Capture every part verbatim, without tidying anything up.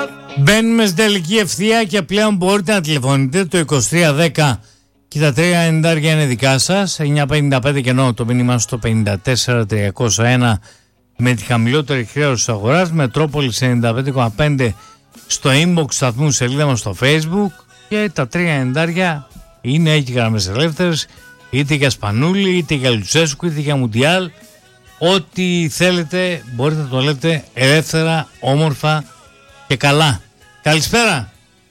Μπαίνουμε στην τελική ευθεία και πλέον μπορείτε να τηλεφωνείτε το είκοσι τρία δέκα και τα τρία ενενήντα είναι δικά σας. εννιά πενήντα πέντε και ενώ το μήνυμα στο πενήντα τέσσερα τριακόσια ένα με τη χαμηλότερη χρέωση της αγοράς. Μετρόπολης ενενήντα πέντε κόμμα πέντε στο inbox σταθμού σελίδα μας στο Facebook. Και τα τρία ενενήντα είναι έχει γραμμές ελεύθερες, είτε για Σπανούλη, είτε για Λουτσέσκου, είτε για Μουντιάλ. Ό,τι θέλετε μπορείτε να το λέτε ελεύθερα, όμορφα και καλά. Καλησπέρα.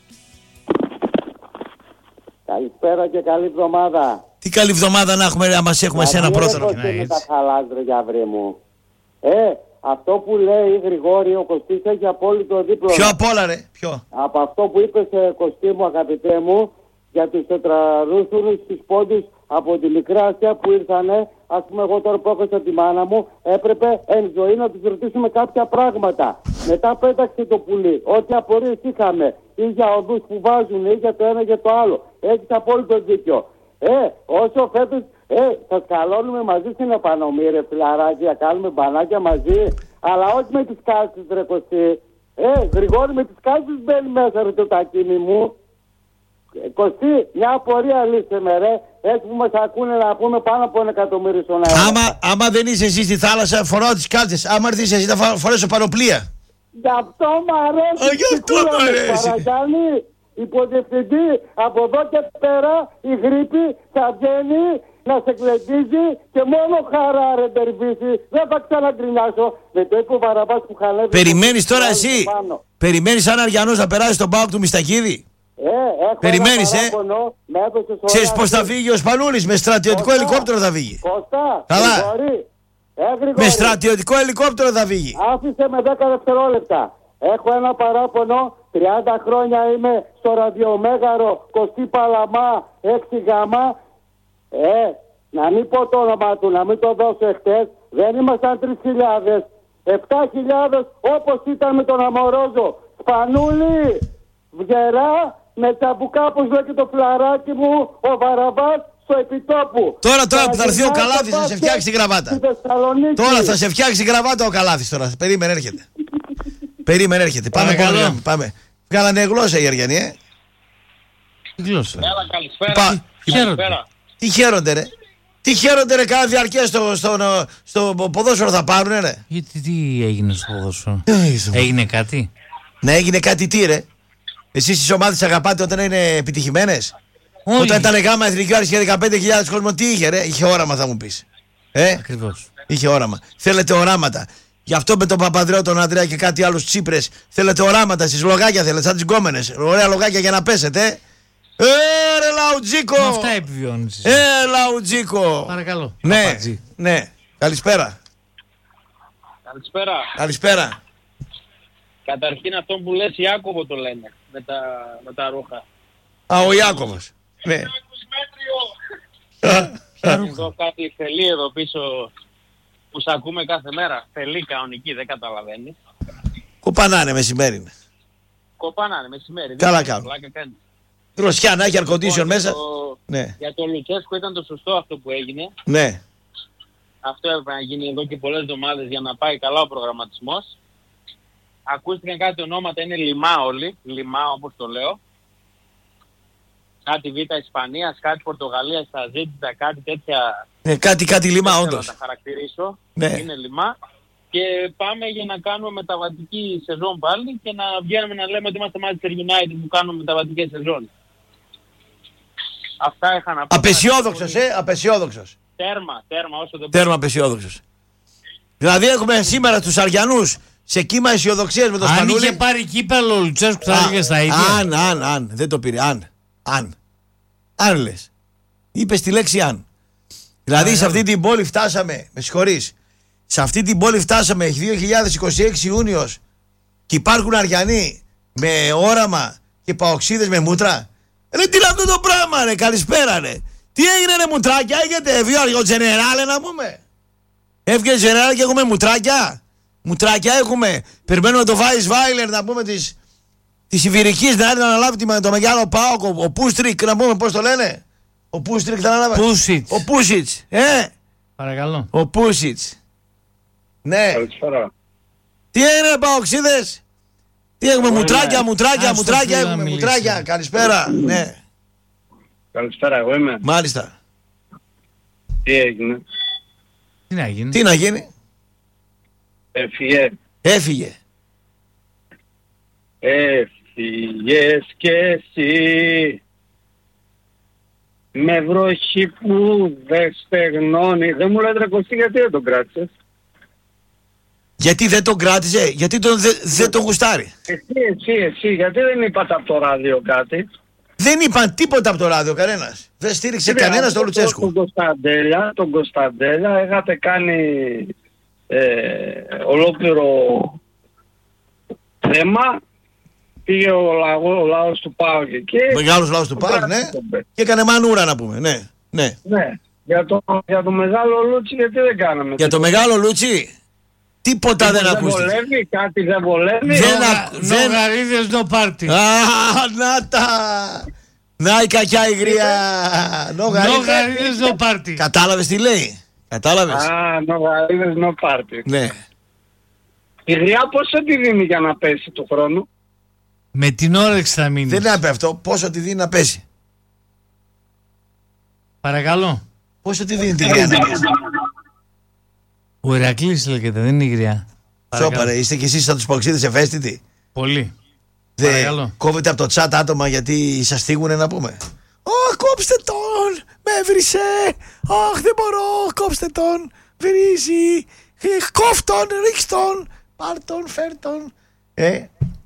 Καλησπέρα και καλή εβδομάδα. Τι καλή εβδομάδα να έχουμε, να μας έχουμε εσένα πρώτα. Να με τα χαλάζω για βρε μου. Ε, αυτό που λέει Γρηγόρη, ο Κωστής έχει απόλυτο δίπλωμα. Ποιο απ' όλα ρε, ποιο. Από αυτό που είπες Κωστή μου, αγαπητέ μου, για τους τετραρούσουρους στους πόντους από τη Μικρά Ασία που ήρθανε. Ας πούμε, εγώ τώρα που έχασα τη μάνα μου, έπρεπε εν ζωή να τους ρωτήσουμε κάποια πράγματα. Μετά πέταξε το πουλί. Ό,τι απορίες είχαμε, ή για οδούς που βάζουν, ή για το ένα και το άλλο. Έχεις απόλυτο δίκιο. Ε, όσο φέτος, ε, θα σκαλώνουμε μαζί στην επανομή, ρε φιλαράκι, να κάνουμε μπανάκια μαζί. Αλλά όχι με τις κάλτσες, ρε Κωστή. Ε, Γρηγόρη, με τις κάλτσες μπαίνει μέσα, ρε το τακίνι μου. Κωστή, μια απορία λύσε με ρε. Έτσι που μας ακούνε να πούμε πάνω από ένα εκατομμύριο στον αέρα. Άμα, άμα δεν είσαι εσύ στη θάλασσα, φοράω τις κάλτσες. Άμα έρθεις εσύ θα φορέσω πανοπλία. Γι' αυτό μ' αρέσει. Α, γι' αυτό μ' αρέσει. Παραγιάννη, υποδιευθυντή, από εδώ και πέρα η γρήπη θα βγαίνει να σε κλεντίζει και μόνο χαρά ρε Μπερβίση. Δεν θα ξαναγκρινιάσω με το είπε ο Βαραβάς που χαλεύει. Περιμένεις τώρα εσύ, περιμένεις σαν Αριανός να περάσει τον πάοκ του Μιστακίδη. Ε, έχω περιμένεις, ε. Ξέρεις πως θα θα φύγει ο Σπανούλης, με στρατιωτικό Κώστα, ελικόπτερο θα φύγει. Κώστα, Καλά. Γρηγόρη, ε, Γρηγόρη. Με στρατιωτικό ελικόπτερο θα φύγει. Άφησε με δέκα δευτερόλεπτα. Έχω ένα παράπονο. τριάντα χρόνια είμαι στο ραδιομέγαρο Κωστή Παλαμά έξι γάμα. Ε, να μην πω το όνομα του, να μην το δώσω εχθές. Δεν ήμασταν τρεις χιλιάδες. επτά χιλιάδες όπως ήταν με τον Αμορόζο. Σπανούλη, Βγερά, με τσαμπουκά όπως λέει και το φλαράκι μου, ο Βαραβάς στο επιτόπου. Τώρα, τώρα που θα έρθει ο Καλάθης θα σε φτιάξει τη γραβάτα. Τώρα θα σε φτιάξει τη γραβάτα ο Καλάθης τώρα. Περίμενε, έρχεται. Περίμενε, έρχεται. Πάμε καλό. Πάμε. Βγάλανε γλώσσα οι Αριανοί, ε. Τι γλώσσα. Έλα, καλησπέρα. Πα... Καλησπέρα. Τι χαίρονται, ρε. Τι χαίρονται, ρε. Κάνα διαρκές στο, στο, στο, στο ποδόσφαιρο θα πάρουνε, ρε. Γιατί τι έγινε στο ποδόσφαιρο. Έγινε κάτι. Ναι, έγινε κάτι τι, ρε. Εσείς τις ομάδες αγαπάτε όταν είναι επιτυχημένες. Όχι. Όταν ήταν γάμα εθνική άρση και δεκαπέντε χιλιάδες κόσμο, τι είχε, ρε. Είχε όραμα, θα μου πεις. Ε, Ακριβώς. Είχε όραμα. Θέλετε οράματα. Γι' αυτό με τον Παπανδρέο, τον Ανδρέα και κάτι άλλους Τσίπρες θέλετε οράματα. Στις λογάκια θέλετε, σαν τις γκόμενες. Ωραία λογάκια για να πέσετε. Ε, ρε Λαουτζίκο. Με αυτά επιβιώνεις. Ε, Λαουτζίκο. Παρακαλώ. Ναι, Παπατζή. ναι. Καλησπέρα. Καλησπέρα. Καλησπέρα. Καταρχήν αυτό που λες Ιάκωβο το λένε με τα, με τα ρούχα. Α, ο Ιάκωβος. Ναι. Εδώ κάτι θελή εδώ πίσω που σ' ακούμε κάθε μέρα. Θελή κανονική, δεν καταλαβαίνεις. Κουπανάνε μεσημέρι. Κοπάνανε μεσημέρι. Καλά δεν κάνουν. πλάκα κάνει. Δροσιά να έχει αρκοντήσιον Λοιπόν, μέσα. το- Ναι, Για το Λουτσέσκο ήταν το σωστό αυτό που έγινε. ναι. Αυτό έπρεπε να γίνει εδώ και πολλές εβδομάδες για να πάει καλά ο προγραμματισμός. Ακούστηκαν κάτι ονόματα, είναι Λιμά όλοι. Λιμά όπως το λέω. Κάτι Β' Ισπανίας, κάτι Πορτογαλίας, τα ζήτητα, κάτι τέτοια. Ναι, κάτι, κάτι λιμά, Δεν θέλω όντως. να τα χαρακτηρίσω. Ναι. Είναι Λιμά. Και πάμε για να κάνουμε μεταβατική σεζόν πάλι και να βγαίνουμε να λέμε ότι είμαστε Manchester United που κάνουμε μεταβατικές σεζόν. Αυτά είχα να πω. Απεσιόδοξος, ε, απεσιόδοξος. Τέρμα, τέρμα όσο το Τέρμα απεσιόδοξος. Δηλαδή έχουμε σήμερα τους Αριανούς σε κύμα αισιοδοξίας με τον Αν Σπανούλη. είχε πάρει κύπελο ο Λουτσέσκου θα έλεγε στα ίδια. Αν, αν, αν. Δεν το πήρε. Αν. Αν. Αν λες. Είπες τη λέξη αν. Δηλαδή σε αυτή την πόλη φτάσαμε. Με συγχωρείς. Σε αυτή την πόλη φτάσαμε δύο χιλιάδες είκοσι έξι Ιούνιος και υπάρχουν Αριανοί με όραμα και παοξίδες με μούτρα. Ρε τι είναι αυτό το πράγμα, ρε. Καλησπέρα, ρε. Τι έγινε, ρε μουτράκια. Έχετε βγει ο Τζενεράλε να πούμε. Έφυγε Τζενεράλε και έχουμε μουτράκια. Μουτράκια έχουμε. Περιμένουμε το Βάις Βάιλερ να πούμε της, της Ιβηρικής να έρθει να αναλάβει το μεγάλο ΠΑΟΚ. Ο, ο Πούστρικ να πούμε πώς το λένε. Ο Πούστρικ θα αναλάβει. Πούσιτς. Ο Πούσιτς. Ε. Παρακαλώ. Ο Πούσιτς. Ναι. Καλησπέρα. Τι έγινε, παοξίδες. Τι Τι έχουμε, Εγώ μουτράκια, είμαι. μουτράκια, Άστο μουτράκια φίλο να έχουμε, μιλήσει. μουτράκια. Καλησπέρα. Ναι, Καλησπέρα, εγώ είμαι. μάλιστα. Τι έγινε? Τι να γίνει. Τι να γίνει, Έφυγε. έφυγε. Έφυγες κι εσύ με βροχή που δεν στεγνώνει. Δεν μου λέτε ρε Κωστή, γιατί δεν τον κράτησες? Γιατί δεν τον κράτησε, γιατί τον, δε, δεν τον γουστάρει. Εσύ, εσύ, εσύ, γιατί δεν είπατε από το ράδιο κάτι? Δεν είπαν τίποτα από το ράδιο, κανένας. Δεν στήριξε κανένας τον Λουτσέσκου. Τον Κωνσταντέλια, τον Κωνσταντέλια έχατε κάνει ε, ολόκληρο θέμα. Πήγε ο, λαό, ο λαός του ΠΑΟΚ εκεί. Μεγάλος λαός του ΠΑΟΚ, ναι. Και έκανε μανούρα να πούμε, ναι. ναι. Ναι. Για το, για το μεγάλο Λούτσι γιατί δεν κάναμε? Για το μεγάλο Λούτσι, τίποτα δεν ακούστηκε. Δεν βολεύει, κάτι δεν βολεύει. Δεν Νο- ακου- δεν- Νογαρίδες no party. Α, να τα! Να η κακιά η γρία! Νογαρίδες. Νογαρίδες no party. Κατάλαβες τι λέει. Κατάλαβες. Α, νογαρίδες no party. Ναι. Η γριά πόσο τη δίνει για να πέσει του χρόνου? Με την όρεξη θα μείνεις. Δεν είναι αυτό. Πόσο τη δίνει να πέσει. Παρακαλώ. Πόσο τη δίνει τη γρία να πέσει. Ο Ηρακλής λέγεται, δεν είναι η γριά. Σώπα ρε, είστε κι εσείς σαν τους παοξίδες ευαίσθητοι. Πολύ. Δεν Παρακαλώ. κόβετε από το chat άτομα γιατί σας θίγουνε να πούμε. Αχ, κόψτε τον! Με έβρισε! Αχ, δεν μπορώ! Κόψτε τον! Βρίζει! Ε, Κόφ τον! Ρίξ τον! Πάρ τον, φέρ τον! Ε.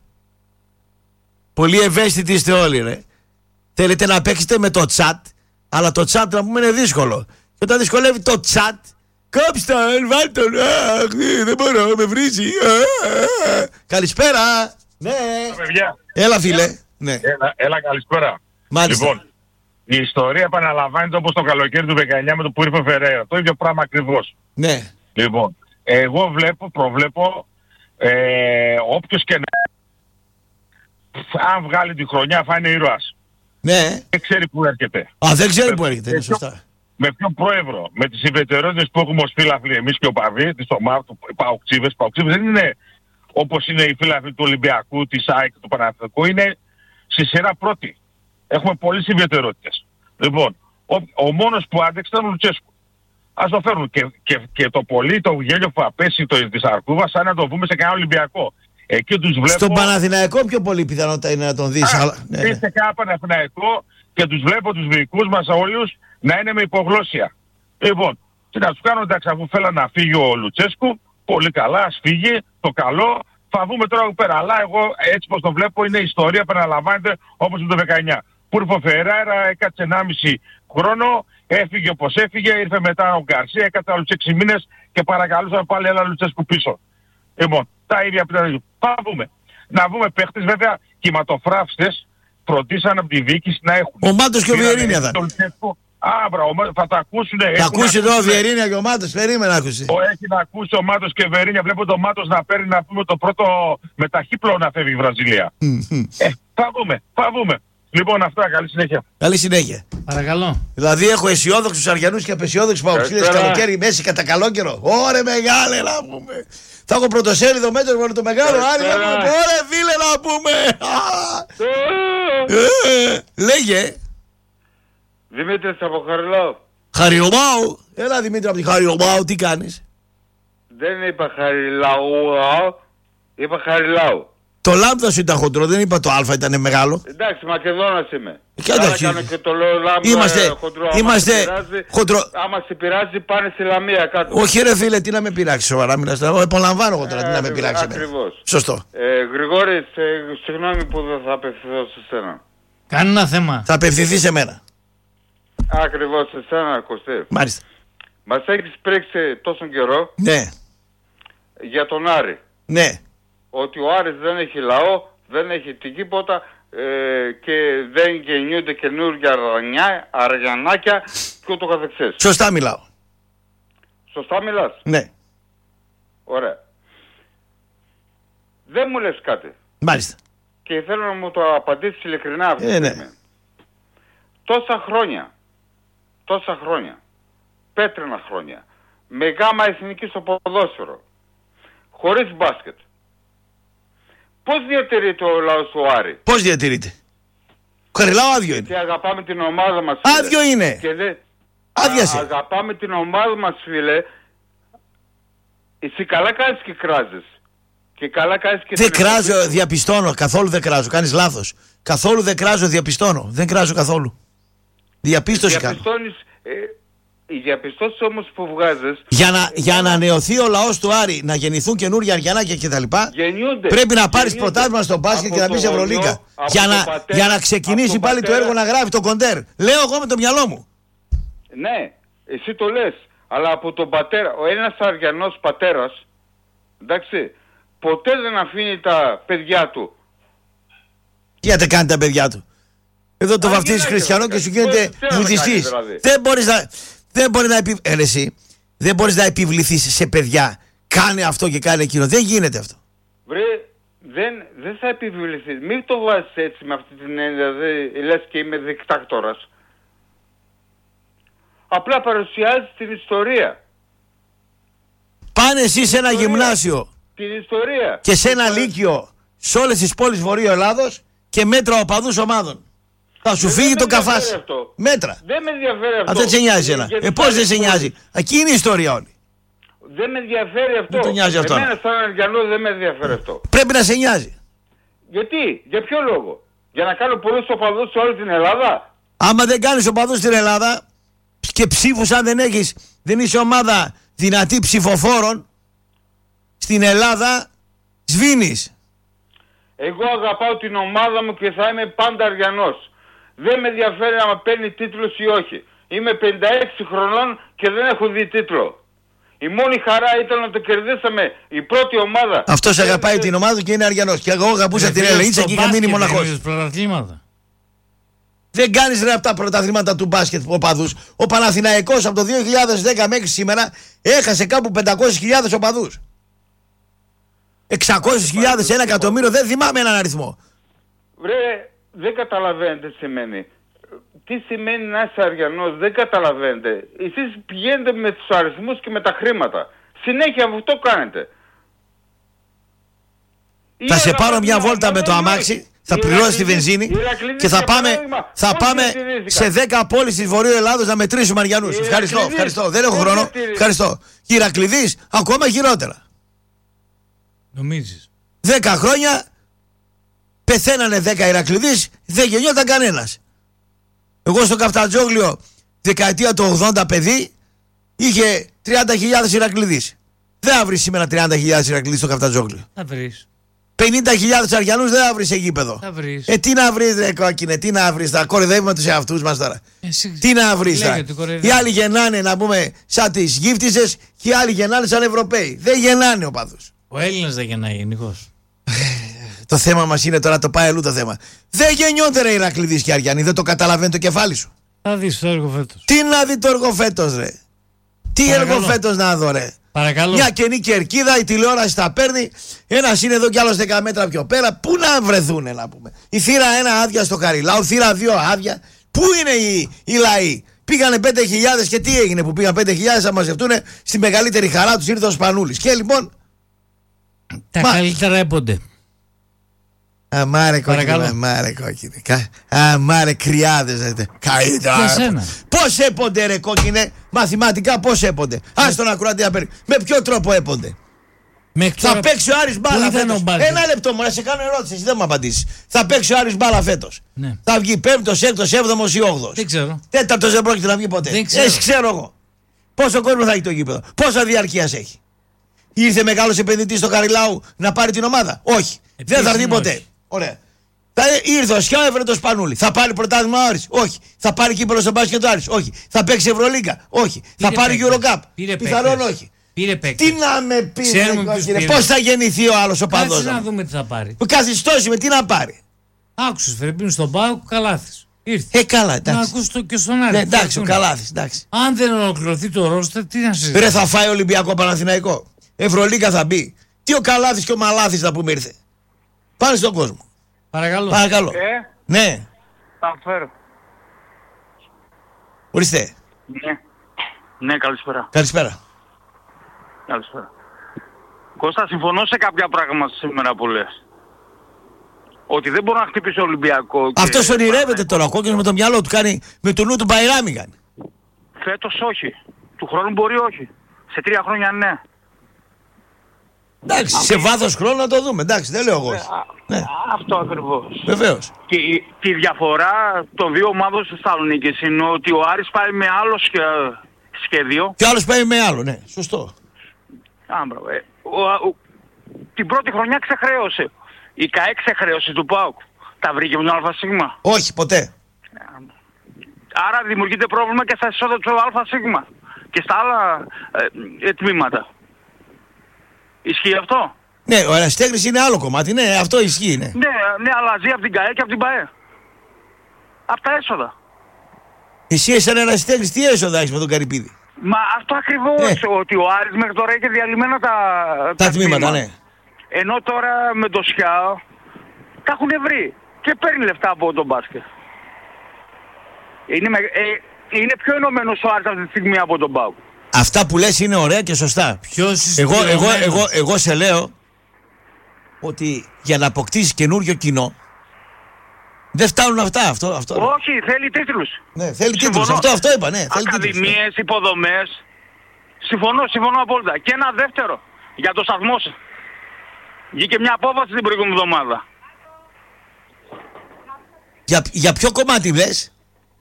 Πολύ ευαίσθητοι είστε όλοι, ρε. Θέλετε να παίξετε με το chat, αλλά το chat να πούμε είναι δύσκολο. Και όταν δυσκολεύει το chat, κόψτε τον, βάλ τον! Αχ, ε, δεν μπορώ, με βρίζει! Α, α, α. Καλησπέρα! Ναι! Παιδιά, Έλα, φίλε! Ναι. έλα, έλα καλησπέρα. Μάλιστα. Λοιπόν, η ιστορία επαναλαμβάνεται όπως το καλοκαίρι του δεκαεννιά με το που ήρθε ο Φεραίρα. Το ίδιο πράγμα ακριβώς. Ναι. Λοιπόν, εγώ βλέπω, προβλέπω, ε, όποιος και να... Αν βγάλει τη χρονιά θα είναι ήρωας. Ναι. Δεν ξέρει που έρχεται. Α, δεν ξέρει Με- που έρχεται. Είναι με ποιο- σωστά. Με ποιον πρόεδρο, με τις ιδιαιτερότητες που έχουμε ως φίλαθλοι εμείς και ο Παβί, της ομάδας του Παοξίβες. Παοξίβες δεν είναι όπως είναι οι φίλαθλοι του Ολυμπιακού, της ΑΕΚ, του Παναθηναϊκού. Είναι στη σειρά πρώτη. Έχουμε πολλές ιδιαιτερότητες. Λοιπόν, ο, ο μόνος που άντεξε ήταν ο Λουτσέσκου. Ας το φέρουν. Και, και, και το πολύ το γέλιο που θα πέσει το, της Αρκούβας, σαν να το δούμε σε κανένα Ολυμπιακό. Εκεί τους βλέπω... Στον Παναθηναϊκό πιο πολύ πιθανότητα είναι να τον δεις. Α, αλλά- ναι, ναι. Είστε κάνα Παναθηναϊκό και τους βλέπω τους δικούς μας όλους να είναι με υπογλώσσια. Λοιπόν, τι να τους κάνω, εντάξει, αφού θέλανε να φύγει ο Λουτσέσκου, πολύ καλά, ας φύγει, το καλό, θα δούμε τώρα εδώ πέρα. Αλλά εγώ έτσι πως το βλέπω είναι η ιστορία που επαναλαμβάνεται όπως με το δεκαεννιά. Που ήρθε ο Φεραίρα, έκατσε ενάμιση χρόνο, έφυγε όπως έφυγε, ήρθε μετά ο Γκαρσία, έκατσε άλλους έξι μήνες και παρακαλούσαμε πάλι ένα Λουτσέσκου πίσω. Λοιπόν, τα ίδια που ήταν. Θα δούμε. Να δούμε παίχτες, βέβαια, κυματοφράφστες φροντίσαν από τη διοίκηση να έχουν. Ο Μάτος και ο Πήρανε Βιερίνια θα τον είναι. Λουτσέσκου. Α, μπράβο, θα τα ακούσουν. Θα ακούσει εδώ ο Βιερίνια και ο Μάτος. Περίμενα να ακούσει. Έχει να ακούσει ο Μάτος και Βερίνια. Βλέπω τον Μάτος να παίρνει να πούμε το πρώτο με ταχύπλο να φεύγει η Βραζιλία. ε, θα δούμε, θα δούμε. Λοιπόν, αυτά, καλή συνέχεια. Καλή συνέχεια. Παρακαλώ. Δηλαδή έχω αισιόδοξους Αριανούς και απεσιόδοξους Παοξίδες Καλησπέρα. καλοκαίρι, μέση κατά καλό καιρό. Ωρε μεγάλε να πούμε. Θα έχω πρωτοσέλιδο μέτρο με το μεγάλο Άρη να Καλησπέρα. πούμε. Ωρε φίλε να πούμε. Α, ε, Λέγε. Δημήτρης από Χαριλάου. Χαριωμάου. Έλα Δημήτρη από τη Χαριωμάου, τι κάνεις. Δεν είπα Χαριλάου, είπα Χαριλάου. Το λάμδα σου ήταν χοντρό, δεν είπα το α ήταν μεγάλο. Εντάξει, Μακεδόνας είμαι. Και Άρα εντάξει. κάνω και το λέω λάμπα Είμαστε- χοντρό. Άμα είμαστε σε πειράζει- χοντρό- Άμα σε πειράζει πάνε στη Λαμία κάτω. Όχι ρε φίλε, τι να με πειράξει σοβαρά, μιλάς. Εγώ επαναλαμβάνω εγώ τώρα, τι να με Ε, πειράξει εμένα. ακριβώς. Σωστό. Ε, Γρηγόρη, σε, συγγνώμη που δεν θα απευθυνθώ σε σένα. Κανένα θέμα. Θα απευθυνθεί σε μένα. Ακριβώς σε σένα, Κωστή. Μάλιστα. Μας έχεις πρίξει τόσο καιρό Ναι, για τον Άρη. ναι. Ότι ο Άρης δεν έχει λαό, δεν έχει τίποτα ε, και δεν γεννιούνται καινούργια αρανιά, αριανάκια και ούτω καθεξής. Σωστά μιλάω. Σωστά μιλάς. Ναι, Ωραία. Δεν μου λες κάτι. μάλιστα. Και θέλω να μου το απαντήσεις ειλικρινά αυτή τη Ε, ναι. στιγμή. Τόσα χρόνια, τόσα χρόνια, πέτρινα χρόνια, με γάμα εθνική στο ποδόσφαιρο, χωρίς μπάσκετ. πώς διατηρείται ο λαός του Άρη? Πώς διατηρείται? Ο Καριλάου άδειο είναι. Και αγαπάμε την ομάδα μας. Άδειο είναι. Και δε... Άδειασε. Α, αγαπάμε την ομάδα μας, φίλε. Εσύ καλά κάνεις και κράζεις. Και καλά κάνεις και... Δεν κράζω, εποχή... διαπιστώνω. Καθόλου δεν κράζω. Κάνεις λάθος. Καθόλου δεν κράζω, διαπιστώνω. Δεν κράζω καθόλου. Διαπίστωση κάνω. Ε, οι διαπιστώσεις όμως που βγάζεις... Για να, για να ανανεωθεί ο λαός του Άρη, να γεννηθούν καινούργια Αριανάκια κτλ. Πρέπει να πάρεις πρωτάθλημα στο μπάσκετ και να μπεις Ευρωλίγκα. Για να, πατέρα, για να ξεκινήσει πάλι πατέρα... το έργο να γράφει το κοντέρ. Λέω εγώ με το μυαλό μου. Ναι, εσύ το λες. Αλλά από τον πατέρα, ο ένας Αριανός πατέρας, εντάξει, ποτέ δεν αφήνει τα παιδιά του. Γιατί κάνει τα παιδιά του? Εδώ το βαφτίζεις χριστιανό και σου γίνεται βουδιστής. Δηλαδή. Δεν μπορείς να, δεν μπορεί να, επι... ε, εσύ, δεν μπορείς να επιβληθείς σε παιδιά. Κάνε αυτό και κάνε εκείνο. Δεν γίνεται αυτό. Βρε, δεν, δεν θα επιβληθείς. Μην το βάζεις έτσι με αυτή την έννοια. Δηλαδή, λες και είμαι δικτάκτορας. Απλά παρουσιάζεις την ιστορία. Πάνε εσύ σε ένα γυμνάσιο. Την ιστορία. Και σε ένα λύκειο σε όλες τις πόλεις Βορείου Ελλάδος και μέτρα οπαδούς ομάδων. Θα σου φύγει το καφάς. Μέτρα. Δεν με ενδιαφέρει αυτό. Αυτό δεν σε νοιάζει ένα. Ε, πώς δεν σε νοιάζει? Εκεί είναι η ιστορία όλη. Δεν με ενδιαφέρει αυτό. Δεν το νοιάζει αυτό. Εμένα σαν Αριανό δεν με ενδιαφέρει αυτό. Πρέπει να σε νοιάζει. Γιατί? Για ποιο λόγο? Για να κάνω πολλούς οπαδούς σε όλη την Ελλάδα? Άμα δεν κάνεις οπαδούς στην Ελλάδα και ψήφους αν δεν έχεις, δεν είσαι ομάδα δυνατή ψηφοφόρων στην Ελλάδα, σβήνεις. Εγώ αγαπάω την ομάδα μου και θα είμαι πάντα Αριανός. Δεν με ενδιαφέρει να με παίρνει τίτλος ή όχι. Είμαι πενήντα έξι χρονών και δεν έχω δει τίτλο. Η μόνη χαρά ήταν να το κερδίσαμε, η πρώτη ομάδα. Αυτός αγαπάει την ομάδα του και είναι Αριανός. Και εγώ αγαπούσα την Ελεΐτσα και είχα μείνει μοναχός. Δεν κάνεις ρε από τα πρωταθλήματα του μπάσκετ οπαδούς. Ο Παναθηναϊκός από το δύο χιλιάδες δέκα μέχρι σήμερα έχασε κάπου πεντακόσιες χιλιάδες οπαδούς. εξακόσιες χιλιάδες, ένα εκατομμύριο, δεν θυμάμαι έναν αριθμό. Βρε, δεν καταλαβαίνετε τι σημαίνει. Τι σημαίνει να είσαι Αριανός, δεν καταλαβαίνετε. Εσείς πηγαίνετε με τους αριθμούς και με τα χρήματα. Συνέχεια αυτό κάνετε. Θα σε πάρω μια βόλτα με το αμάξι, θα πληρώσει τη βενζίνη και θα πάμε, θα πάμε σε δέκα πόλεις της Βορείου Ελλάδος να μετρήσουμε Αριανούς. Ευχαριστώ, ευχαριστώ. Δεν έχω χρόνο. Ευχαριστώ. Ηρακλειδής, ακόμα χειρότερα. Νομίζεις? Δέκα χρόνια πεθαίνανε δέκα Ηρακλειδείς, δεν γεννιόταν κανένας. Εγώ στο Καφτατζόγλιο δεκαετία του ογδόντα παιδί είχε τριάντα χιλιάδες Ηρακλειδείς. Δεν θα βρεις σήμερα τριάντα χιλιάδες Ηρακλειδείς στο Καφτατζόγλιο. Θα βρεις. πενήντα χιλιάδες Αριανούς δεν θα βρεις σε γήπεδο. Θα βρεις. Ε, τι να βρεις ρε κόκκινε, τι να βρεις, θα κορυδεύουμε τους εαυτούς μας τώρα. Εσύ, τι να βρεις τώρα. Οι άλλοι γεννάνε να πούμε σαν τις γύφτισες και οι άλλοι γεννάνε σαν Ευρωπαίοι. Δεν γεννάνε οπαδούς. Ο Έλληνας δεν γεννάει γενικώς. Το θέμα μας είναι τώρα το πάει αλλού το θέμα. Δεν γεννιόνται ρε Ηρακλειδείς και Αριανοί, δεν το καταλαβαίνει το κεφάλι σου. Θα δεις το έργο φέτος. Τι να δει το έργο φέτος ρε. Τι Παρακαλώ. έργο φέτος να δω ρε. Παρακαλώ. Μια καινή κερκίδα, η τηλεόραση τα παίρνει. Ένας είναι εδώ κι άλλος δέκα μέτρα πιο πέρα. Πού να βρεθούνε να πούμε. Η θύρα ένα άδεια στο Καριλάου, θύρα δύο άδεια. Πού είναι οι, οι λαοί. Πήγανε πέντε χιλιάδες και τι έγινε που πήγαν πέντε χιλιάδες να μαζευτούν στη μεγαλύτερη χαρά τους, ήρθε ο Σπανούλης. Και λοιπόν. Τα μα... καλύτερα έπονται. Αμάρε κόκκινε, αμάρε κόκκινε. Αμάρε κρυάδες. Καλύτερα. Πώς έπονται ρε κόκκινε, μαθηματικά πώς έπονται. Ας τον ακροατή να παίρνει. Με ποιο τρόπο έπονται. Θα τώρα... παίξει ο Άρης μπάλα φέτος. Ένα λεπτό μου να σε κάνω ερώτηση, εσύ δεν μου απαντήσεις. Θα παίξει ο Άρης μπάλα φέτος. Ναι. Θα βγει πέμπτος, έκτος, έβδομος ή όγδοος. Δεν ξέρω. Τέταρτος δεν πρόκειται να βγει ποτέ. Δεν ξέρω. Εσύ ξέρω εγώ. Πόσο κόσμο θα έχει το γήπεδο. Πόσα διαρκείας έχει. Ήρθε μεγάλος επενδυτής στο Καριλάου να πάρει την ομάδα. Όχι. Επίσης, δεν θα έρθει ποτέ. Όχι. Ωραία. Θα ήρθε ο Σιάου, έφερε το Σπανούλη. Θα πάρει πρωτάθλημα ο Άρης. Όχι. Θα πάρει κύπελλο στο μπάσκετ ο Άρης. Όχι. Θα παίξει Ευρωλίγκα. Όχι. Πήρε θα πάρει Eurocup. Πιθανόν όχι. Πήρε παίκτες. Τι να με πει, πώς θα γεννηθεί ο άλλος ο παδός. Κάτσε να δούμε τι θα πάρει. Καθιστώσει με τι να πάρει. Άκουσες Φερρυπίν στον Πάο, Καλάθης. Ήρθε. Ε, καλά, εντάξει. Να ακούσει το και στον Άρη. Ναι, εντάξει, ο Καλάθης, εντάξει. Αν δεν ολοκληρωθεί το ρόστερ, τι να συζητήσει. Ρε, θα φάει Ολυμπιακό Παναθηναϊκό. Ευρωλίγκα θα μπει. Τι ο Καλάθης και ο Μαλάθης να πούμε ήρθε. Πάνε στον κόσμο. Παρακαλώ. Παρακαλώ. Ε, ναι. θα φέρω. Ορίστε. Ναι. Ναι, καλησπέρα. Καλησπέρα. Καλησπέρα. Κώστα, συμφωνώ σε κάποια πράγματα σήμερα που λες. ότι δεν μπορεί να χτυπήσει ο Ολυμπιακό. Αυτός ονειρεύεται τώρα. Ο κόκκινος με το μυαλό του κάνει με το νου του Μπαϊράμι κάνει. Φέτος όχι. Του χρόνου μπορεί όχι. Σε τρία χρόνια ναι. Εντάξει, σε βάθος χρόνου να το δούμε. Εντάξει, δεν λέω εγώ. Ε, ναι. Αυτό ακριβώς. Βεβαίως. Και η, τη διαφορά των δύο ομάδων της Θεσσαλονίκης είναι ότι ο Άρης πάει με άλλο σχε, σχέδιο. Και άλλος πάει με άλλο, ναι. Σωστό. Άμπρα, ε, ο, ο, την πρώτη χρονιά ξεχρέωσε. Η ΚΑΕ ξεχρέωσε του ΠΑΟΚ. Τα βρήκε με τον ΑΣ. Όχι, ποτέ. Άρα δημιουργείται πρόβλημα και στα εισόδα του ΑΣ και στα άλλα ε, ε, τμήματα. Ισχύει αυτό? Ναι, ο Ερασιτέχνης είναι άλλο κομμάτι. Ναι, αυτό ισχύει, ναι. Ναι, ναι, αλλά ζει από την ΚΑΕ και από την ΠΑΕ. Από τα έσοδα. Εσύ σαν Ερασιτέχνης τι έσοδα έχεις με τον Καρυπίδη? Μα αυτό ακριβώς, ναι. ότι ο Άρης μέχρι τώρα έχει διαλυμένα τα, τα, τα τμήματα, τμήματα, ναι. Ενώ τώρα με το ΣΚΙΑ τα έχουν βρει και παίρνει λεφτά από τον μπάσκετ. Είναι, ε, είναι πιο ενωμένος ο Άρης αυτή τη στιγμή από τον ΠΑΟΚ. Αυτά που λες είναι ωραία και σωστά. Ποιος εγώ, εγώ, εγώ, εγώ σε λέω ότι για να αποκτήσεις καινούριο κοινό δεν φτάνουν αυτά. Αυτό, αυτό. Όχι, θέλει τίτλους. Ναι, θέλει τίτλους. Αυτό, αυτό είπα, ναι. Ακαδημίες, υποδομές. Συμφωνώ, συμφωνώ απόλυτα. Και ένα δεύτερο για το σταθμό σας. Βγήκε μια απόφαση την προηγούμενη εβδομάδα. Για, για ποιο κομμάτι λες?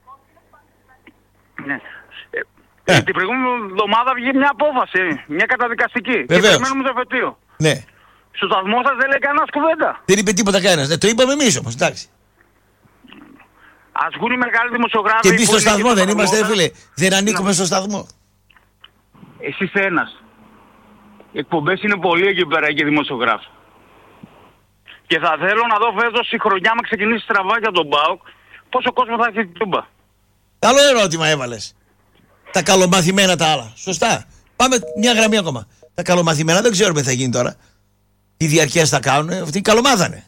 Ναι. Ε, ε. Την προηγούμενη εβδομάδα βγήκε μια απόφαση, μια καταδικαστική. Βεβαίως. Και περιμένουμε το εφετείο. Ναι. Στο σταθμό σας δεν λέει κανένα κουβέντα. Δεν είπε τίποτα κανένας. Ναι, το είπαμε εμείς όμως, εντάξει. Ας βγουν οι μεγάλοι δημοσιογράφοι. Και εμείς στο σταθμό δεν είμαστε, φίλε. Δεν ανήκουμε στο σταθμό. Εσύ είσαι ένας. Οι εκπομπές είναι πολύ εκεί πέρα και δημοσιογράφοι. Και θα θέλω να δω φέτος η χρονιά με ξεκινήσει στραβά για τον ΠΑΟΚ, πόσο κόσμο θα έχει την Τούμπα. Καλό ερώτημα έβαλες. Τα καλομαθημένα τα άλλα. Σωστά. Πάμε μια γραμμή ακόμα. Τα καλομαθημένα δεν ξέρουμε τι θα γίνει τώρα. Τι διαρκές θα κάνουν. Αυτοί καλομάθανε.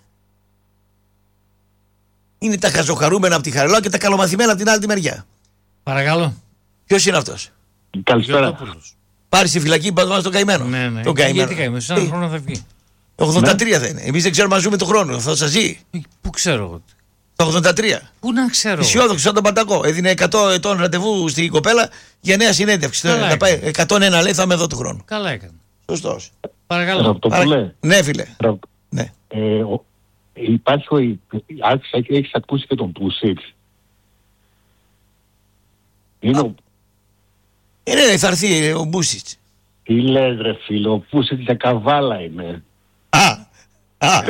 Είναι τα χαζοχαρούμενα από τη Χαριλάου και τα καλομαθημένα από την άλλη τη μεριά. Παρακαλώ. Ποιος είναι αυτός? Καλησπέρα. Πάρει στη φυλακή πας τον καημένο. Ναι, ναι. Τον καημένο. Γιατί καημένο, σε έναν χρόνο θα βγει. Το ογδόντα τρία ναι. θα είναι. Εμείς δεν ξέρουμε αν ζούμε τον χρόνο. Αυτό σας ζει. Πού ξέρω εγώ. Το ογδόντα τρία. Πού να ξέρω. Αισιόδοξο σαν τον Παντακό. Έδινε εκατό ετών ραντεβού στην κοπέλα για νέα συνέντευξη. Θα πάει εκατόν ένα λέει θα είμαι εδώ του χρόνου. Καλά έκανε. Σωστός. Παρακαλώ. Παρα... Ναι, φίλε. Παρα... Ναι. Ε, ο... Υπάρχει, έχεις ακούσει και τον Πούσιτς? Είναι ο... Ε, ναι, θα έρθει ο Μπούσιτς. Τι λες ρε φίλε, ο Πούσιτς για καβάλα είναι. Α, α.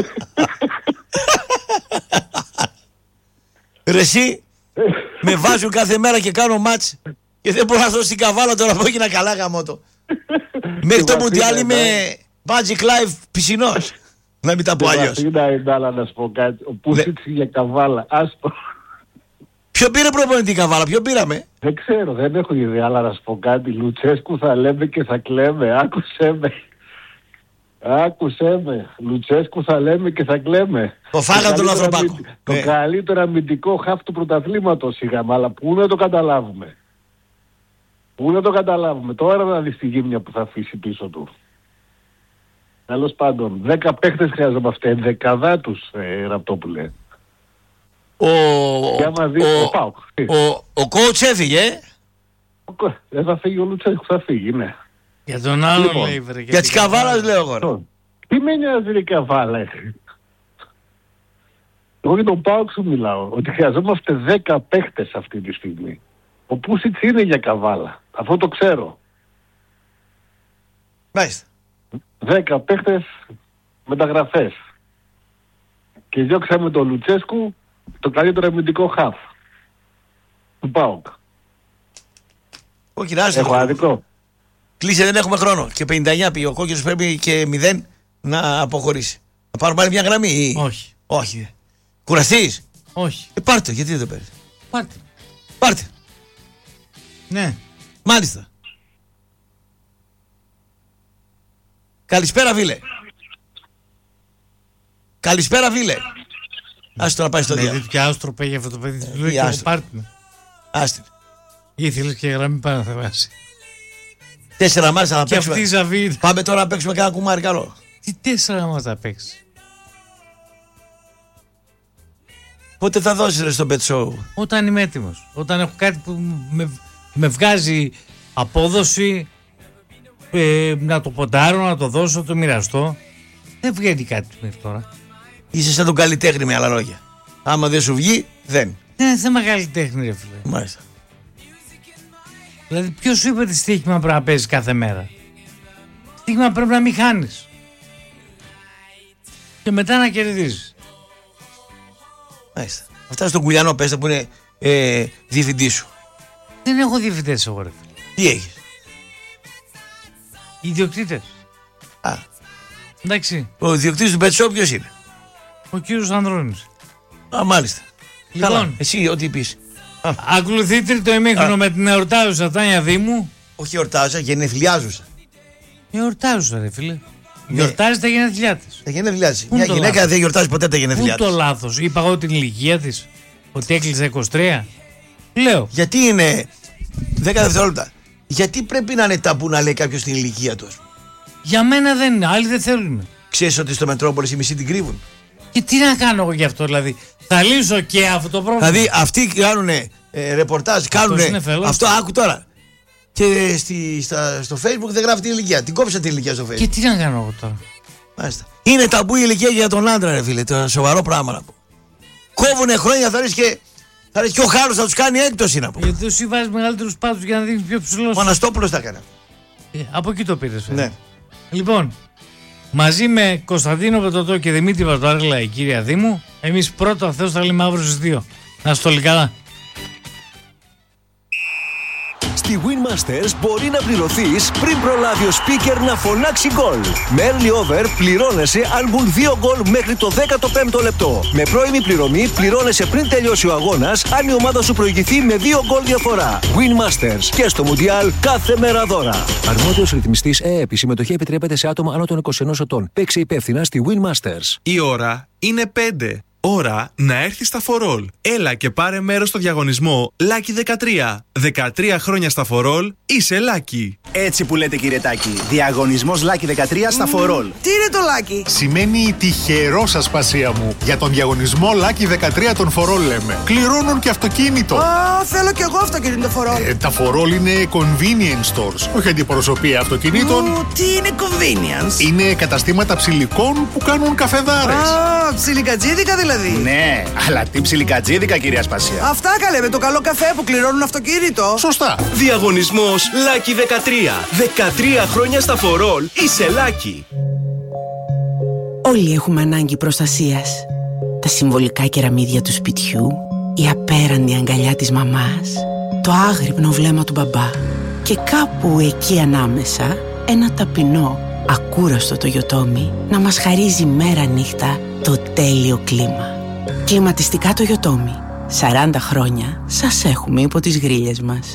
Ρε εσύ, με βάζουν κάθε μέρα και κάνω μάτς και δεν μπορώ να δώσω την καβάλα τώρα που έγινα καλά γαμώτο. Μέχρι το Μουντιάλ είμαι Magic Life πισινός. Να μην τα πω αλλιώς. Είναι άλλα να σου πω κάτι. Ο Πούσιτς για καβάλα. Άστο. Ποιο πήρε προπονητή καβάλα, ποιο πήραμε? Δεν ξέρω, δεν έχω ιδέα, αλλά να σου πω κάτι. Λουτσέσκου θα λέμε και θα κλαίμε. Άκουσέ με. Άκουσέ με. Λουτσέσκου θα λέμε και θα κλαίμε. Το φάγαν τον Ανθρωπάκο. Το ε. καλύτερο αμυντικό χαφ του πρωταθλήματος είχαμε, αλλά πού να το καταλάβουμε. Πού να το καταλάβουμε. Τώρα να δεις τη γύμνια που θα αφήσει πίσω του. Τέλος πάντων, δέκα παίχτες χρειάζομαστε, δεκαδά τους, ε, Ραπτόπουλε. Ο, δει, ο, ο, Πάουκ, ο, ο coach έφυγε. Δεν θα φύγει ο Λουτσέσκου, θα φύγει, ναι. Για τον άλλο λοιπόν, λέει βρε. Για τις καβάλας λέω εγώ. Τι με νοιάζει η καβάλα. Εγώ για τον Πάουκ σου μιλάω, ότι χρειαζόμαστε δέκα παίχτες αυτή τη στιγμή. Ο Πούσιτς είναι για καβάλα, αυτό το ξέρω. Μάλιστα. Δέκα παίχτες μεταγραφές. Και διώξαμε τον Λουτσέσκου, το καλύτερο αμυντικό χαφ του ΠΑΟΚ. Όχι, να έχω άδικο. Κλείσε, δεν έχουμε χρόνο. Και πενήντα εννιά πει ο κόκκινος, πρέπει και μηδέν να αποχωρήσει. Να πάρουμε άλλη μια γραμμή ή... Όχι. Όχι. Κουραστείς? Όχι. Ε, πάρτε, γιατί δεν το παίρνεις? Πάρτε. Πάρτε. Ναι. Μάλιστα. Καλησπέρα, φίλε. Καλησπέρα, φίλε. Άστε να πάει στο διάλογο. Δηλαδή και άστρο παίγει αυτό το παιδί. Του λέει και πάρτε με. Άστε. Ήθελες και γραμμή πάνω να θα βάσει. Τέσσερα μάτσα θα παίξουμε. Και αυτή η Ζαβίδ. Πάμε τώρα να παίξουμε κάνα κουμάρι καλό. Τι τέσσερα μάτσα θα παίξει? Πότε θα δώσεις ρε στο pet show? Όταν είμαι έτοιμος. Όταν έχω κάτι που με, με βγάζει απόδοση, ε, να το ποντάρω, να το δώσω, να το μοιραστώ. Δεν βγαίνει κάτι μέχρι τώρα. Είσαι σαν τον καλλιτέχνη με άλλα λόγια. Άμα δεν σου βγει, δεν. Δεν είναι θέμα καλλιτέχνη, ρε φίλε. Μάλιστα. Δηλαδή, ποιος σου είπε ότι στοίχημα πρέπει να παίζεις κάθε μέρα? Στοίχημα πρέπει να μην χάνεις. Και μετά να κερδίζεις. Μάλιστα. Αυτά στον Κουλιανό πες που είναι ε, διευθυντή σου. Δεν έχω διευθυντές εγώ, ρε φίλε. Τι έχεις? Οι ιδιοκτήτες. Α. Εντάξει. Ο ιδιοκτήτης του pet shop ποιος είναι? Ο κύριος Ανδρώνης. Α, μάλιστα. Λοιπόν, καλά. Εσύ ό,τι πεις. Α. Ακολουθεί τρίτο ημίχρονο με την εορτάζουσα Τάνια Δήμου. Όχι εορτάζα, γενεθλιάζουσα. Εορτάζουσα, ρε φίλε. Ναι. Γιορτάζει τα γενέθλιά της. Τα γενέθλιά της. Πού Μια το γυναίκα λάθος? δεν γιορτάζει ποτέ τα Πού γενέθλιά της. το λάθος? Είπα εγώ την ηλικία της, ότι έκλεισε είκοσι τρία. Λέω. Γιατί είναι δέκα δευτερόλεπτα. Γιατί πρέπει να είναι ταμπού να λέει κάποιος την ηλικία του? Για μένα δεν είναι, άλλοι δεν θέλουν. Ξέρεις ότι στο Μετρόπολης οι μισοί την κρύβουν? Και τι να κάνω εγώ γι' αυτό, δηλαδή? Θα λύσω και αυτό το πρόβλημα. Δηλαδή αυτοί κάνουν ε, ρεπορτάζ, κάνουν αυτό, άκου τώρα. Και στη, στα, στο Facebook δεν γράφει την ηλικία. Την κόψα την ηλικία στο Facebook. Και τι να κάνω εγώ τώρα? Μάλιστα. Είναι ταμπού η ηλικία για τον άντρα, ρε φίλε. Το σοβαρό πράγμα να πω. Κόβουνε χρόνια, θα ρίξει και, θα ρίξει και ο Χάρος θα τους κάνει έκπτωση να πω. Γιατί εσύ βάζεις μεγαλύτερους πάτους για να δείχνεις πιο ψηλός. Ο Αναστόπουλος τα έκανε. Ε, από εκεί το πήρες. Ε. Ναι. Λοιπόν, μαζί με Κωνσταντίνο Πετωτό και Δημήτρη Βατουάρελα, η κυρία Δήμου, εμείς πρώτο ο Θεός θα λέμε αύριο στις δύο. Να στο όλοι καλά. Στη Winmasters μπορεί να πληρωθείς πριν προλάβει ο speaker να φωνάξει γκολ. Με early over πληρώνεσαι αν μπουν δύο γκολ μέχρι το δέκατο πέμπτο λεπτό. Με πρώιμη πληρωμή πληρώνεσαι πριν τελειώσει ο αγώνας αν η ομάδα σου προηγηθεί με δύο γκολ διαφορά. Winmasters και στο Μουντιάλ κάθε μέρα δώρα. Αρμόδιος ρυθμιστής ΕΕΠ. Η συμμετοχή επιτρέπεται σε άτομα άνω των είκοσι ενός ετών. Παίξε υπεύθυνα στη Winmasters. Η ώρα είναι πέντε. Ώρα να έρθει στα φορόλ. Έλα και πάρε μέρος στο διαγωνισμό Lucky δεκατρία. δεκατρία χρόνια στα φορόλ, είσαι Lucky. Έτσι που λέτε κύριε Τάκη. Διαγωνισμός Lucky δεκατρία στα φορόλ. Τι είναι το Lucky? Σημαίνει τυχερό σας πασία μου. Για τον διαγωνισμό Lucky δεκατρία των φορόλ λέμε. Κληρώνουν και αυτοκίνητο. Α, θέλω κι εγώ αυτοκίνητο φορόλ. Ε, τα φορόλ είναι convenience stores. Όχι αντιπροσωπεία αυτοκινήτων. Ου, τι είναι convenience? Είναι καταστήματα ψηλικών που κάνουν καφεδάρες. Α, ψιλικατζίδικα δηλαδή. Ναι, αλλά τι ψιλικατζίδικα κυρία Σπασία. Αυτά καλέ με το καλό καφέ που κληρώνουν αυτοκίνητο. Σωστά. Διαγωνισμός Lucky δεκατρία. δεκατρία χρόνια στα φορόλ, είσαι Lucky. Όλοι έχουμε ανάγκη προστασίας. Τα συμβολικά κεραμίδια του σπιτιού, η απέραντη αγκαλιά της μαμάς, το άγρυπνο βλέμμα του μπαμπά και κάπου εκεί ανάμεσα ένα ταπεινό, ακούραστο το Toyotomi να μας χαρίζει μέρα νύχτα το τέλειο κλίμα. Κλιματιστικά το Toyotomi. σαράντα χρόνια σας έχουμε υπό τις γρίλες μας.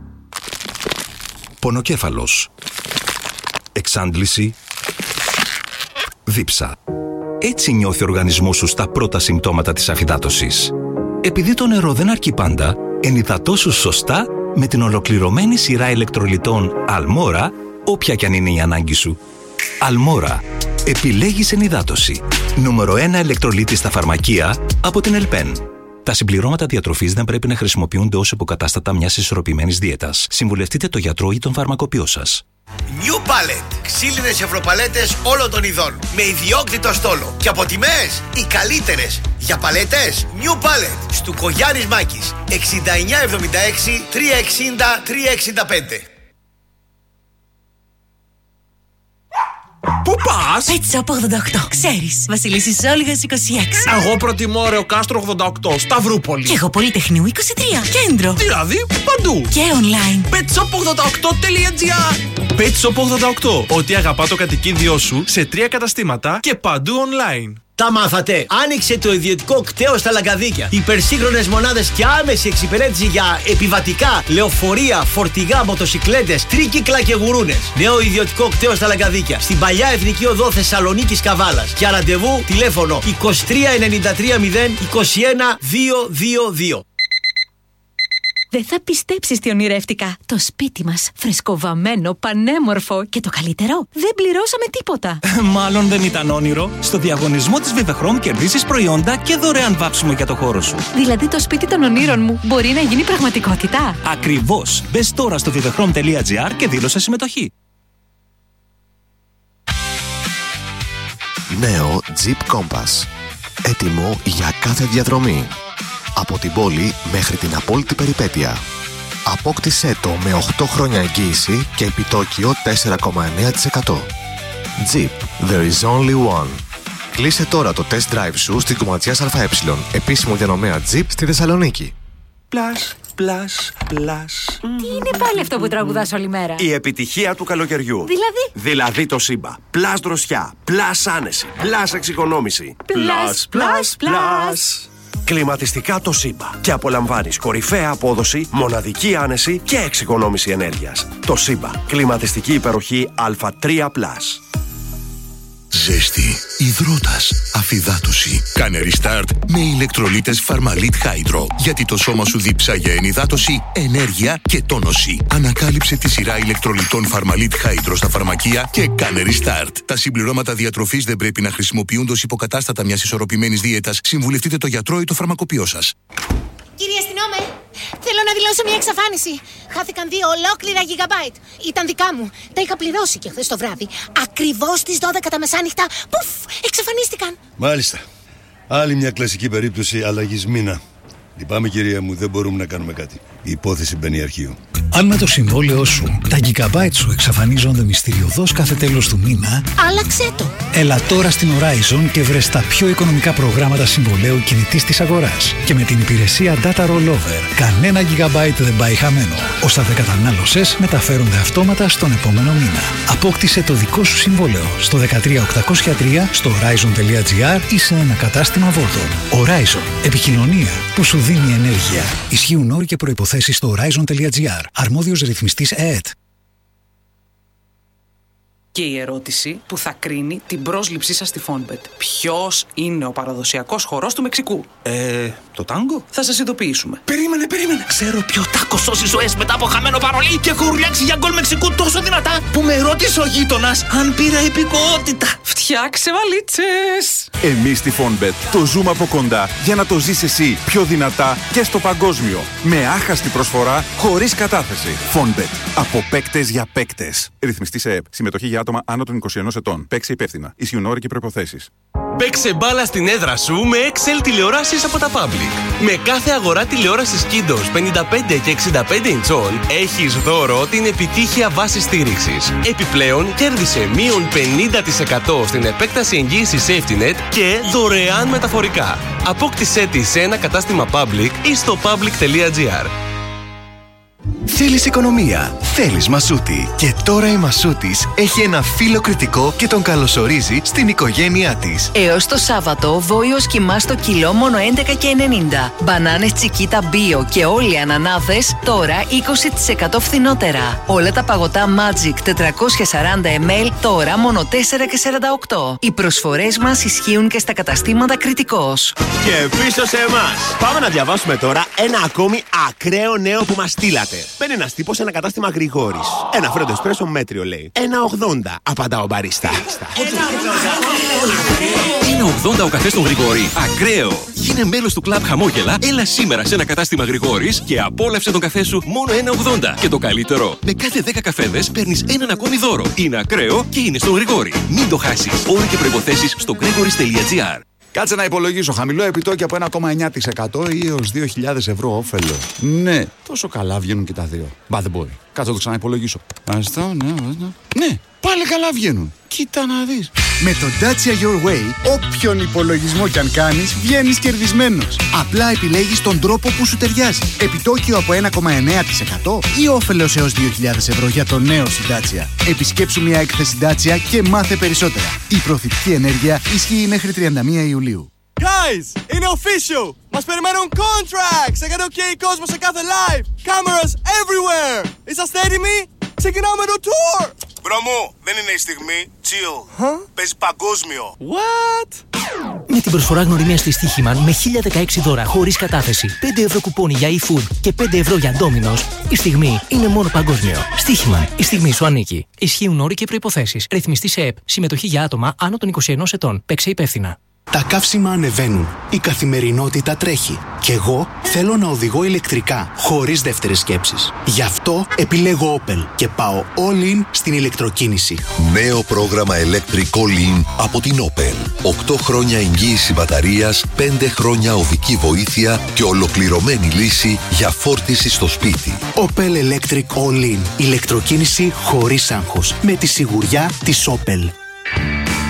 Πονοκέφαλος. Εξάντληση. Δίψα. Έτσι νιώθει ο οργανισμός σου στα πρώτα συμπτώματα της αφυδάτωσης. Επειδή το νερό δεν αρκεί πάντα, ενυδατώσου σωστά με την ολοκληρωμένη σειρά ηλεκτρολιτών Αλμόρα, όποια κι αν είναι η ανάγκη σου. Αλμόρα. Επιλέγεις ενυδάτωση. Νούμερο ένα ηλεκτρολίτη στα φαρμακεία από την Ελπέν. Τα συμπληρώματα διατροφής δεν πρέπει να χρησιμοποιούνται ως υποκατάστατα μιας ισορροπημένης δίαιτας. Συμβουλευτείτε το γιατρό ή τον φαρμακοποιό σας. New Palette. Ξύλινες ευρωπαλέτες όλων των ειδών. Με ιδιόκτητο στόλο. Και από τιμές οι καλύτερες. Για παλέτες New Palette. Στου Κογιάννης Μάκης. εξήντα εννιά εβδομήντα έξι τριακόσια εξήντα τριακόσια εξήντα πέντε. Πού πας? Pet Shop ογδόντα οκτώ. Ξέρεις, Βασιλίσσης Όλγας είκοσι έξι. Εγώ προτιμώ Ρεο Κάστρο ογδόντα οκτώ, Σταυρούπολη. Και εγώ Πολυτεχνείου είκοσι τρία, Κέντρο. Δηλαδή παντού. Και online. πετ σοπ ογδόντα οκτώ τελεία τζι άρ. Pet Shop ογδόντα οκτώ. Ό,τι αγαπά το κατοικίδιό σου σε τρία καταστήματα και παντού online. Τα μάθατε. Άνοιξε το ιδιωτικό κτέο στα Λαγκαδίκια. Υπερσύγχρονες μονάδες και άμεση εξυπηρέτηση για επιβατικά, λεωφορεία, φορτηγά, μοτοσικλέτες, τρίκυκλα και γουρούνες. Νέο ιδιωτικό κτέο στα Λαγκαδίκια. Στην παλιά Εθνική Οδό Θεσσαλονίκης Καβάλας. Για ραντεβού τηλέφωνο είκοσι τρία ενενήντα τρία μηδέν είκοσι ένα διακόσια είκοσι δύο. Δεν θα πιστέψεις τι ονειρεύτηκα. Το σπίτι μας, φρεσκοβαμμένο, πανέμορφο και το καλύτερο, δεν πληρώσαμε τίποτα. Μάλλον δεν ήταν όνειρο. Στο διαγωνισμό της Vivechrom κερδίσεις προϊόντα και δωρεάν βάψιμο για το χώρο σου. Δηλαδή το σπίτι των ονείρων μου μπορεί να γίνει πραγματικότητα. Ακριβώς. Μπες τώρα στο vivechrom τελεία gr και δήλωσε συμμετοχή. Νέο Jeep Compass. Έτοιμο για κάθε διαδρομή. Από την πόλη μέχρι την απόλυτη περιπέτεια. Απόκτησέ το με οκτώ χρόνια εγγύηση και επιτόκιο τέσσερα κόμμα εννέα τοις εκατό. Jeep. There is only one. Κλείσε τώρα το test drive σου στην Κομματζιάς ΑΕ, επίσημο διανομέα Jeep στη Θεσσαλονίκη. Plus, plus, plus. Τι είναι πάλι αυτό που τραγουδάς όλη μέρα? Η επιτυχία του καλοκαιριού. Δηλαδή? Δηλαδή το Σύμπα. Plus δροσιά, plus άνεση, plus εξοικονόμηση. Plus, plus, plus. Κλιματιστικά το Σύμπα. Και απολαμβάνεις κορυφαία απόδοση, μοναδική άνεση και εξοικονόμηση ενέργειας. Το Σύμπα. Κλιματιστική υπεροχή Α τρία πλας. Ζέστη, υδρότας, αφυδάτωση. Κάνε restart με ηλεκτρολίτες Pharmalit Hydro. Γιατί το σώμα σου δίψα για ενυδάτωση, ενέργεια και τόνωση. Ανακάλυψε τη σειρά ηλεκτρολιτών Pharmalit Hydro στα φαρμακεία και κάνε restart. Τα συμπληρώματα διατροφής δεν πρέπει να χρησιμοποιούνται ως υποκατάστατα μιας ισορροπημένης δίαιτας. Συμβουλευτείτε το γιατρό ή το φαρμακοποιό σας. Κύριε αστυνόμε, θέλω να δηλώσω μια εξαφάνιση. Χάθηκαν δύο ολόκληρα γιγαμπάιτ. Ήταν δικά μου. Τα είχα πληρώσει και χθες το βράδυ. Ακριβώς στις δώδεκα τα μεσάνυχτα. Πουφ, εξαφανίστηκαν. Μάλιστα. Άλλη μια κλασική περίπτωση αλλαγής μήνα. Λυπάμαι κυρία μου, δεν μπορούμε να κάνουμε κάτι. Η υπόθεση μπαίνει αρχείο. Αν με το συμβόλαιό σου τα gigabyte σου εξαφανίζονται μυστηριωδώς κάθε τέλος του μήνα, άλλαξέ το. Έλα τώρα στην Horizon και βρες τα πιο οικονομικά προγράμματα συμβολαίου κινητής της αγοράς. Και με την υπηρεσία Data Rollover, κανένα gigabyte δεν πάει χαμένο. Όσα δεν κατανάλωσες μεταφέρονται αυτόματα στον επόμενο μήνα. Απόκτησε το δικό σου συμβόλαιο στο δεκατρία οκτακόσια τρία, στο horizon τελεία gr ή σε ένα κατάστημα Volton. Horizon. Επικοινωνία που σου δίνει ενέργεια. Ισχύουν όροι και προϋποθέσεις στο horizon τελεία gr. Αρμόδιος ρυθμιστής ΕΕΤ. Και η ερώτηση που θα κρίνει την πρόσληψή σας στη Fonbet. Ποιος είναι ο παραδοσιακός χορός του Μεξικού? Ε, το τάγκο? Θα σας ειδοποιήσουμε. Περίμενε, περίμενε. Ξέρω ποιο τάκο σώσει ζωές μετά από χαμένο παρολί και έχω ουρλιάξει για γκολ Μεξικού τόσο δυνατά που με ρώτησε ο γείτονας αν πήρα υπηκοότητα. Φτιάξε βαλίτσες. Εμείς στη Fonbet το ζούμε από κοντά για να το ζεις εσύ πιο δυνατά και στο παγκόσμιο. Με άχαστη προσφορά, χωρίς κατάθεση. Fonbet. Από παίκτες για παίκτες. Ρυθμιστής ΕΕΠ. Συμμετοχή για άτομα άνω των είκοσι ενός ετών. Παίξε υπεύθυνα. Ισχύουν όροι και προϋποθέσεις. Παίξε μπάλα στην έδρα σου με Excel τηλεοράσεις από τα Public. Με κάθε αγορά τηλεόρασης Kiddos πενήντα πέντε και εξήντα πέντε ιντσών έχεις δώρο την επιτύχεια βάση στήριξης. Επιπλέον κέρδισε μείον πενήντα τοις εκατό στην επέκταση εγγύησης SafetyNet και δωρεάν μεταφορικά. Απόκτησέ τη σε ένα κατάστημα Public ή στο public τελεία gr. Θέλεις οικονομία, θέλεις Μασούτη. Και τώρα η Μασούτης έχει ένα φύλλο κριτικό και τον καλωσορίζει στην οικογένειά της. Έως το Σάββατο, βόηος κιμά στο κιλό μόνο έντεκα και ενενήντα. Μπανάνες Τσικίτα Bio και όλοι οι ανανάδες τώρα είκοσι τοις εκατό φθηνότερα. Όλα τα παγωτά Magic τετρακόσια σαράντα μιλιλίτρα τώρα μόνο τέσσερα και σαράντα οκτώ. Οι προσφορές μας ισχύουν και στα καταστήματα Κριτικός. Και πίσω σε εμάς. Πάμε να διαβάσουμε τώρα ένα ακόμη ακραίο νέο που μας στείλατε. Μπαίνει ένας τύπος σε ένα κατάστημα Γρηγόρης. Ένα φρέντο εσπρέσο μέτριο λέει. ένα ογδόντα, απαντά ο μπαρίστα. Είναι ογδόντα ο καφές των Γρηγόρη. Ακραίο! Γίνε μέλος του κλαμπ Χαμόγελα, έλα σήμερα σε ένα κατάστημα Γρηγόρης και απόλαυσε τον καφέ σου μόνο ένα ογδόντα. Και το καλύτερο, με κάθε δέκα καφέδες παίρνεις έναν ακόμη δώρο. Είναι ακραίο και είναι στον Γρηγόρη. Μην το χάσεις. Όροι και προϋποθέσεις στο gregoris τελεία gr. Κάτσε να υπολογίσω. Χαμηλό επιτόκιο από ένα κόμμα εννέα τοις εκατό ή έως δύο χιλιάδες ευρώ όφελο. Ναι, τόσο καλά βγαίνουν και τα δύο. Μπα, δεν μπορεί. Κάτσε να το ξαναυπολογίσω. Αστό, ναι, ναι. Ναι, πάλι καλά βγαίνουν. Κοίτα να δεις. Με το Dacia Your Way, όποιον υπολογισμό κι αν κάνεις, βγαίνεις κερδισμένος. Απλά επιλέγεις τον τρόπο που σου ταιριάζει. Επιτόκιο από ένα κόμμα εννέα τοις εκατό ή όφελος έως δύο χιλιάδες ευρώ για το νέο σου Dacia. Επισκέψου μια έκθεση Dacia και μάθε περισσότερα. Η προθετική ενέργεια ισχύει μέχρι τριάντα μία Ιουλίου. Guys, είναι official! Μας περιμένουν contracts! Έκανε OK κόσμο σε κάθε live! Cameras everywhere! Είσαστε έτοιμοι? Ξεκινάμε το tour! Μπρο μου, δεν είναι η στιγμή. Chill. Huh? Παίζει παγκόσμιο. What? Με την προσφορά γνωριμίας της Στοίχημαν με χίλια δεκαέξι δώρα χωρίς κατάθεση, πέντε ευρώ κουπόνι για e-food και πέντε ευρώ για Domino's, η στιγμή είναι μόνο παγκόσμιο. Στοίχημαν, η στιγμή σου ανήκει. Ισχύουν όροι και προϋποθέσεις. Ρυθμιστή σε ΕΠ. Συμμετοχή για άτομα άνω των είκοσι ενός ετών. Παίξε υπεύθυνα. Τα καύσιμα ανεβαίνουν. Η καθημερινότητα τρέχει. Και εγώ θέλω να οδηγώ ηλεκτρικά, χωρίς δεύτερες σκέψεις. Γι' αυτό επιλέγω Opel και πάω all in στην ηλεκτροκίνηση. Νέο πρόγραμμα Electric All In από την Opel. οκτώ χρόνια εγγύηση μπαταρίας, πέντε χρόνια οδική βοήθεια και ολοκληρωμένη λύση για φόρτιση στο σπίτι. Opel Electric All In. Ηλεκτροκίνηση χωρίς άγχος. Με τη σιγουριά της Opel.